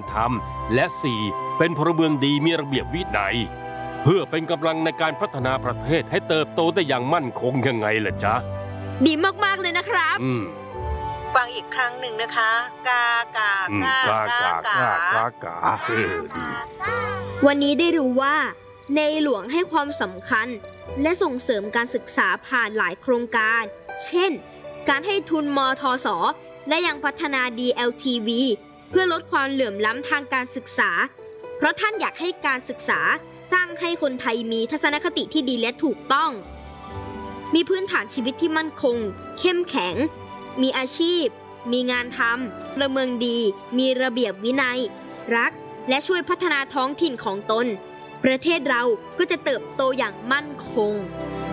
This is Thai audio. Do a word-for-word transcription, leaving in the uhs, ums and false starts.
ธรรมและสี่เป็นพลเมืองดีมีระเบียบวินัยเพื่อเป็นกำลังในการพัฒนาประเทศให้เติบโตได้อย่างมั่นคงยังไงล่ะจ๊ะดีมากๆเลยนะครับอืมฟังอีกครั้งหนึ่งนะคะกากากากากากากากาเออดีวันนี้ได้รู้ว่าในหลวงให้ความสำคัญและส่งเสริมการศึกษาผ่านหลายโครงการเช่นการให้ทุนมทส.และยังพัฒนา ดี แอล ที วี เพื่อลดความเหลื่อมล้ำทางการศึกษาเพราะท่านอยากให้การศึกษาสร้างให้คนไทยมีทัศนคติที่ดีและถูกต้องมีพื้นฐานชีวิตที่มั่นคงเข้มแข็งมีอาชีพมีงานทำพลเมืองดีมีระเบียบวินัยรักและช่วยพัฒนาท้องถิ่นของตนประเทศเราก็จะเติบโตอย่างมั่นคง